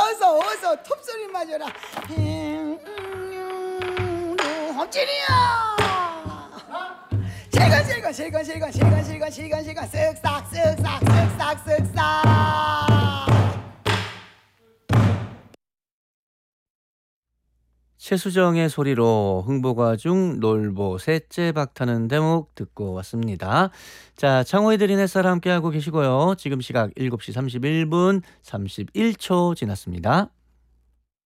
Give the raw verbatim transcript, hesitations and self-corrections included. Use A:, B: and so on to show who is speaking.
A: 어서 어서 톱소리 맞아라. 홈진이야. 실건 실건 실건 실건 실건 실건 실건 실건 쓱싹 쓱싹 쓱싹 쓱싹.
B: 최수정의 소리로 흥보가중 놀보 셋째 박타는 대목 듣고 왔습니다. 자, 창호의 들인 햇살 함께하고 계시고요. 지금 시각 일곱 시 삼십일 분 삼십일 초 지났습니다.